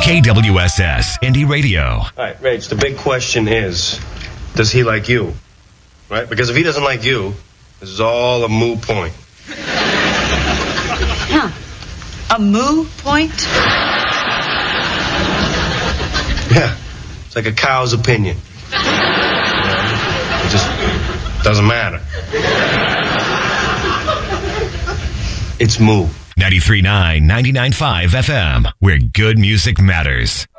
KWSS Indie Radio. All right, Rach, the big question is, does he like you? Right? Because if he doesn't like you, this is all a moot point. Huh. A moo point? Yeah. It's like a cow's opinion. It just doesn't matter. It's moo. 93.9, 99.5 FM, where good music matters.